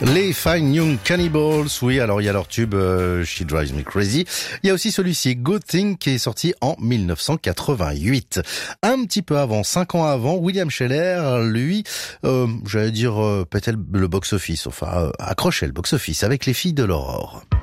Les Fine Young Cannibals, oui, alors il y a leur tube She Drives Me Crazy. Il y a aussi celui-ci, Good Thing, qui est sorti en 1988. Un petit peu avant, 5 ans avant, William Sheller, lui, j'allais dire, pétait le box-office, enfin, accrochait le box-office avec Les Filles de l'Aurore.